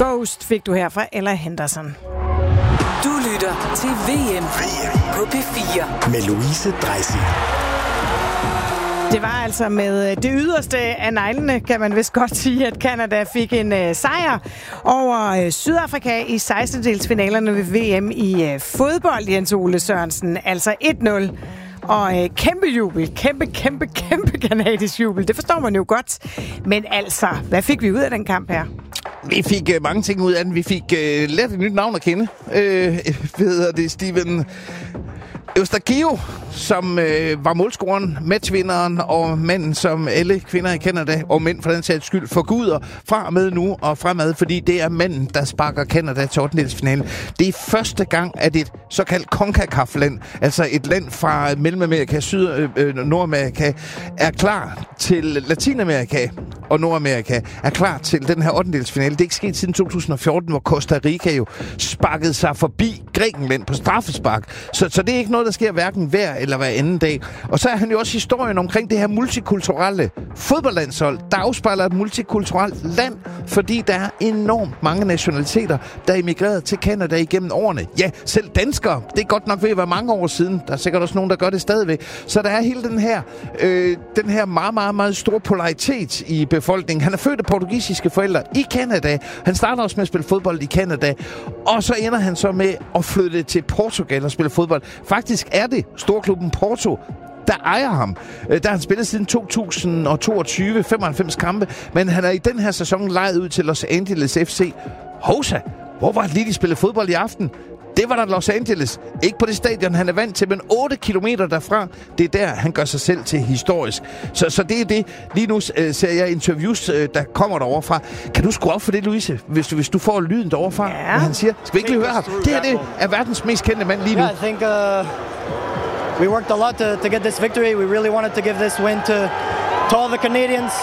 Ghost fik du her fra Ella Henderson. Du lytter til VM på P4 med Louise Dreisig. Det var altså med det yderste af neglene, kan man vist godt sige, at Canada fik en sejr over Sydafrika i 16-delsfinalerne ved VM i fodbold, Jens Ole Sørensen. Altså 1-0. Og kæmpe jubel, kæmpe kanadisk jubel. Det forstår man jo godt. Men altså, hvad fik vi ud af den kamp her? Vi fik mange ting ud af den. Vi fik lært et nyt navn at kende. Hedder det Steven Eustachio, som var målscoreren, matchvinderen og manden, som alle kvinder i Canada, og mænd for den sags skyld, forguder fra og med nu og fremad, fordi det er manden, der sparker Canada til 8-delsfinalen. Det er første gang, at et såkaldt CONCACAF-land, altså et land fra Mellemamerika, Nordamerika, er klar til Latinamerika og Nordamerika, er klar til den her 8-delsfinale. Det er ikke sket siden 2014, hvor Costa Rica jo sparkede sig forbi Grækenland på straffespark. Så det er ikke noget, der sker hverken hver eller hver anden dag. Og så er han jo også historien omkring det her multikulturelle fodboldlandshold, der afspejler et multikulturelt land, fordi der er enormt mange nationaliteter, der er emigreret til Canada igennem årene. Ja, selv danskere. Det er godt nok ved at være mange år siden. Der er sikkert også nogen, der gør det stadigvæk. Så der er hele den her meget store polaritet i befolkningen. Han er født af portugisiske forældre i Canada. Han starter også med at spille fodbold i Canada. Og så ender han så med at flytte til Portugal og spille fodbold. Faktisk er det storklubben Porto, der ejer ham. Der har han spillet siden 2022, 95 kampe, men han er i den her sæson lejet ud til Los Angeles FC. Hovsa, hvor var det lige, de spillede fodbold i aften? Det var der Los Angeles. Ikke på det stadion, han er vant til, men 8 kilometer derfra, det er der, han gør sig selv til historisk. Så det er det. Lige nu ser jeg interviews, der kommer derovre fra. Kan du skrue op for det, Louise, hvis du får lyden derovre fra, hvad han siger? Skal vi ikke lige høre ham? Det her det er verdens mest kendte mand lige nu. Yeah, I think we worked a lot to get this victory. We really wanted to give this win to all the Canadians.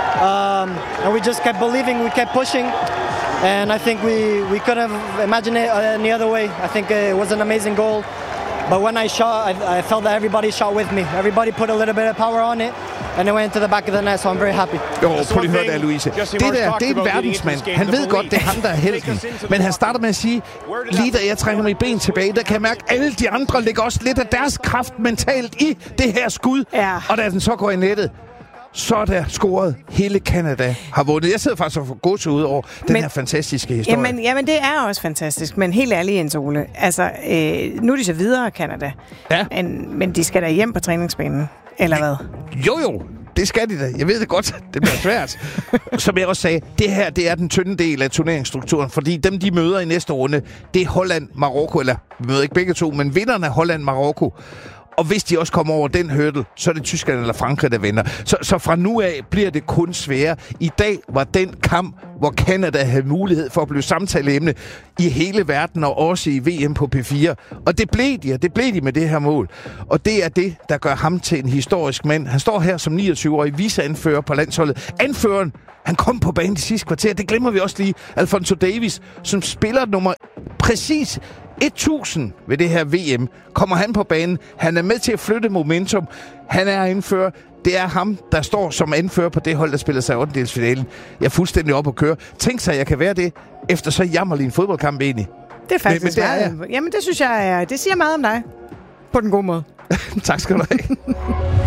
And we just kept believing, we kept pushing. And I think we couldn't have imagined it any other way. I think it was an amazing goal. But when I shot, I felt that everybody shot with me. Everybody put a little bit of power on it. And it went into the back of the net, so I'm very happy. Prøv lige at høre der, Louise. Det er en verdensmand. Han ved godt, det er ham, der er helten. Men han starter med at sige, lige da jeg trækker mit ben tilbage, der kan jeg mærke, at alle de andre lægger også lidt af deres kraft mentalt i det her skud. Ja. Og da den så går i nettet, så er der scoret. Hele Canada har vundet. Jeg sidder faktisk og får gåsehud ud over den her fantastiske historie. Jamen, det er også fantastisk. Men helt ærligt, Jens Ole. Altså, nu er de så videre, Canada. Ja. Men de skal da hjem på træningsbanen. Eller hvad? Jo. Det skal de da. Jeg ved det godt. Det bliver svært. Som jeg også sagde, det her, det er den tynde del af turneringsstrukturen, fordi dem, de møder i næste runde, det er Holland, Marokko, eller vi møder ikke begge to, men vinderne af Holland, Marokko. Og hvis de også kommer over den hurdle, så er det Tyskland eller Frankrig, der vinder. Så fra nu af bliver det kun sværere. I dag var den kamp, hvor Canada havde mulighed for at blive samtaleemne i hele verden, og også i VM på P4. Og det blev de med det her mål. Og det er det, der gør ham til en historisk mand. Han står her som 29-årig viceanfører på landsholdet. Anføreren, han kom på banen de sidste kvarter. Det glemmer vi også lige. Alfonso Davies, som spiller nummer præcis 1000 ved det her VM, kommer han på banen. Han er med til at flytte momentum. Han er anfører. Det er ham, der står som anfører på det hold, der spiller sig i 8-delsfinalen. Jeg er fuldstændig op at køre. Tænk sig, at jeg kan være det efter så jammerlig en fodboldkamp egentlig. Det er faktisk men det er jeg. Jamen, det synes jeg, det siger meget om dig. På den gode måde. Tak skal du have.